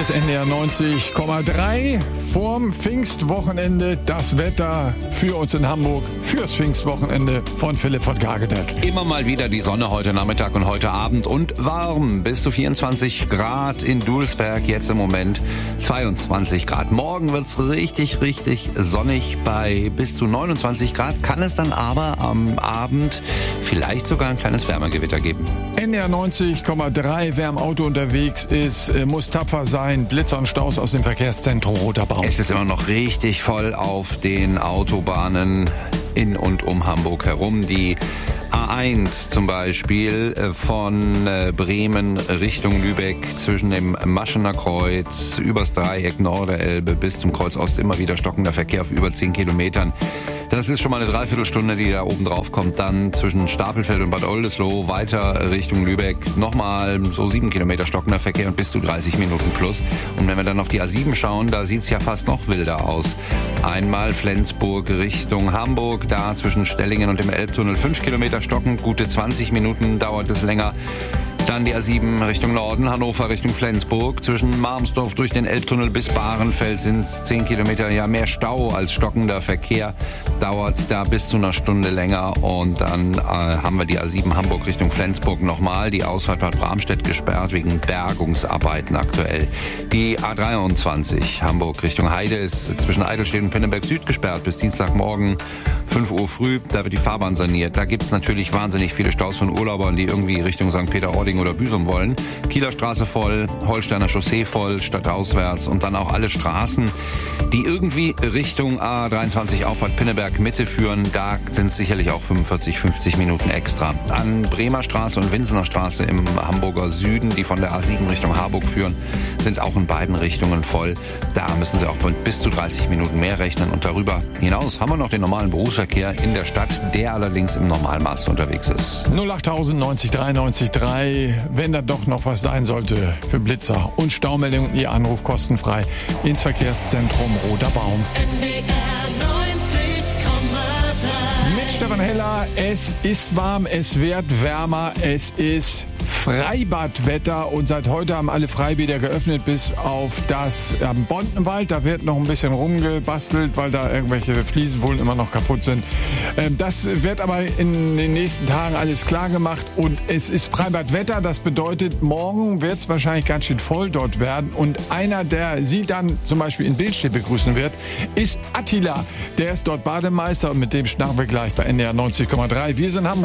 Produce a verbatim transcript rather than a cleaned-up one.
ist N D R neunzig Komma drei. Vorm Pfingstwochenende das Wetter für uns in Hamburg fürs Pfingstwochenende von Philipp von Gagedeck. Immer mal wieder die Sonne heute Nachmittag und heute Abend und warm. Bis zu vierundzwanzig Grad in Dulsberg, jetzt im Moment zweiundzwanzig Grad. Morgen wird's richtig, richtig sonnig bei bis zu neunundzwanzig Grad. Kann es dann aber am Abend vielleicht sogar ein kleines Wärmegewitter geben. N D R neunzig Komma drei, wer im Auto unterwegs ist, muss tapfer sein. Blitzer und Staus aus dem Verkehrszentrum Roter Baum. Es ist immer noch richtig voll auf den Autobahnen in und um Hamburg herum. Die A eins zum Beispiel von Bremen Richtung Lübeck zwischen dem Maschener Kreuz übers Dreieck Norderelbe bis zum Kreuz Ost immer wieder stockender Verkehr auf über zehn Kilometern. Das ist schon mal eine Dreiviertelstunde, die da oben drauf kommt. Dann zwischen Stapelfeld und Bad Oldesloe weiter Richtung Lübeck nochmal so sieben Kilometer stockender Verkehr und bis zu dreißig Minuten plus. Und wenn wir dann auf die A sieben schauen, da sieht's ja fast noch wilder aus. Einmal Flensburg Richtung Hamburg, da zwischen Stellingen und dem Elbtunnel fünf Kilometer stockend, gute zwanzig Minuten dauert es länger. Dann die A sieben Richtung Norden, Hannover Richtung Flensburg. Zwischen Marmsdorf durch den Elbtunnel bis Bahrenfeld sind es zehn Kilometer, ja mehr Stau als stockender Verkehr. Dauert da bis zu einer Stunde länger. Und dann äh, haben wir die A sieben Hamburg Richtung Flensburg nochmal. Die Ausfahrt Bad Bramstedt gesperrt wegen Bergungsarbeiten aktuell. Die A dreiundzwanzig Hamburg Richtung Heide ist zwischen Eidelstedt und Pinneberg Süd gesperrt bis Dienstagmorgen fünf Uhr früh. Da wird die Fahrbahn saniert. Da gibt es natürlich wahnsinnig viele Staus von Urlaubern, die irgendwie Richtung Sankt Peter-Ording oder Büsum wollen. Kieler Straße voll, Holsteiner Chaussee voll, stadtauswärts und dann auch alle Straßen, die irgendwie Richtung A dreiundzwanzig Auffahrt Pinneberg Mitte führen. Da sind es sicherlich auch fünfundvierzig, fünfzig Minuten extra. An Bremer Straße und Winsener Straße im Hamburger Süden, die von der A sieben Richtung Harburg führen, sind auch in beiden Richtungen voll. Da müssen Sie auch mit bis zu dreißig Minuten mehr rechnen. Und darüber hinaus haben wir noch den normalen Berufsverkehr in der Stadt, der allerdings im Normalmaß unterwegs ist. null acht neunzig drei neunzig drei. Wenn da doch noch was sein sollte für Blitzer und Staumeldungen, Ihr Anruf kostenfrei ins Verkehrszentrum Roter Baum. N D R neunzig Komma drei. Mit Stefan Heller, es ist warm, es wird wärmer, es ist Freibadwetter und seit heute haben alle Freibäder geöffnet, bis auf das am Bontenwald. Da wird noch ein bisschen rumgebastelt, weil da irgendwelche Fliesen wohl immer noch kaputt sind. Das wird aber in den nächsten Tagen alles klar gemacht und es ist Freibadwetter. Das bedeutet, morgen wird es wahrscheinlich ganz schön voll dort werden und einer, der Sie dann zum Beispiel in Billstedt begrüßen wird, ist Attila. Der ist dort Bademeister und mit dem schnacken wir gleich bei N D R neunzig Komma drei. Wir sind Hamburg.